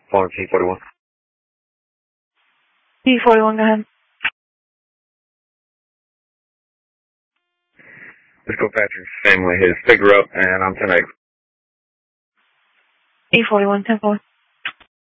Calling T41. T41, go ahead. Let's go Patrick's family. His pick her up, and I'm tonight. E41, 10-4.